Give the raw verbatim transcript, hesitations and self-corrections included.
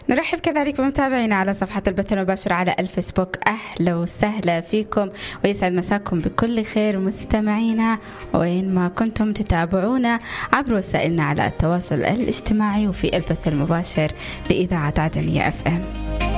نرحب كذلك بمتابعينا على صفحة البث المباشر على الفيسبوك. أهلا وسهلا فيكم ويسعد مساكم بكل خير مستمعينا وين ما كنتم تتابعونا عبر وسائلنا على التواصل الاجتماعي وفي البث المباشر لإذاعة عدنية اف ام.